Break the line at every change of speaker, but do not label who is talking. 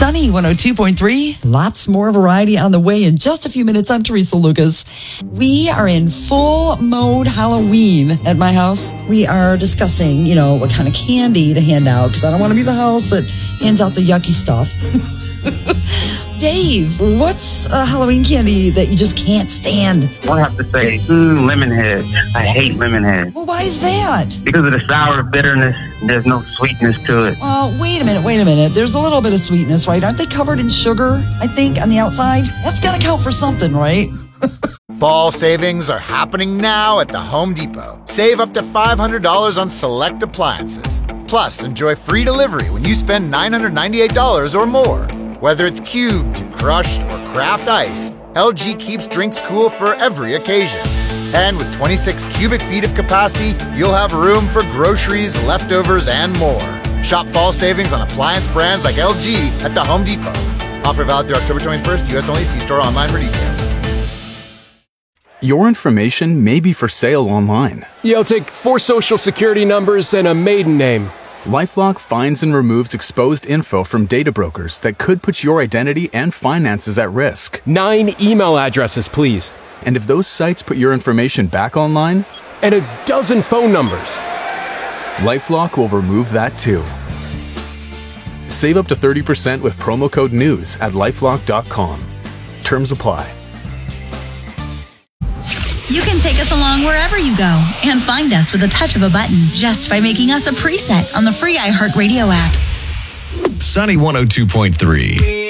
Sunny 102.3. Lots more variety on the way in just a few minutes. I'm Teresa Lucas. We are in full mode Halloween at my house. We are discussing, what kind of candy to hand out because I don't want to be the house that hands out the yucky stuff. Dave, what's a Halloween candy that you just can't stand?
I have to say, Lemonhead. I hate Lemonhead.
Well, why is that?
Because of the sour bitterness, there's no sweetness to it.
Well, wait a minute. There's a little bit of sweetness, right? Aren't they covered in sugar, I think, on the outside? That's got to count for something, right?
Fall savings are happening now at the Home Depot. Save up to $500 on select appliances. Plus, enjoy free delivery when you spend $998 or more. Whether it's cubed, crushed, or craft ice, LG keeps drinks cool for every occasion. And with 26 cubic feet of capacity, you'll have room for groceries, leftovers, and more. Shop fall savings on appliance brands like LG at the Home Depot. Offer valid through October 21st, U.S. only. See store online for details.
Your information may be for sale online.
Yeah, I'll take 4 social security numbers and a maiden name.
LifeLock finds and removes exposed info from data brokers that could put your identity and finances at risk.
9 email addresses, please.
And if those sites put your information back online?
And a dozen phone numbers.
LifeLock will remove that too. Save up to 30% with promo code NEWS at LifeLock.com. Terms apply.
You can take us along wherever you go and find us with a touch of a button just by making us a preset on the free iHeartRadio app.
Sunny 102.3.